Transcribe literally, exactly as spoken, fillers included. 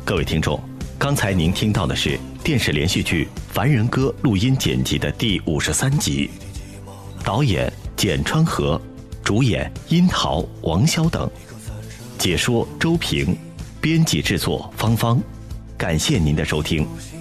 各位听众，刚才您听到的是电视连续剧《凡人歌》录音剪辑的第五十三集，导演简川和，主演樱桃、王潇等，解说周平，编辑制作芳芳。感谢您的收听。